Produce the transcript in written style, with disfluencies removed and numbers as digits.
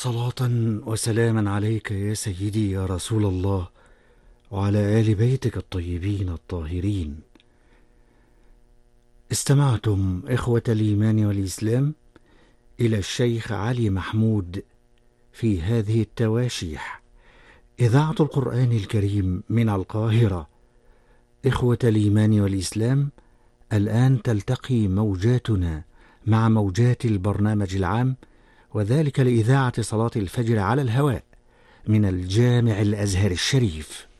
صلاة وسلاما عليك يا سيدي يا رسول الله، وعلى آل بيتك الطيبين الطاهرين. استمعتم إخوة الإيمان والإسلام إلى الشيخ علي محمود في هذه التواشيح، إذاعة القرآن الكريم من القاهرة. إخوة الإيمان والإسلام، الآن تلتقي موجاتنا مع موجات البرنامج العام، وذلك لإذاعة صلاة الفجر على الهواء من الجامع الأزهر الشريف.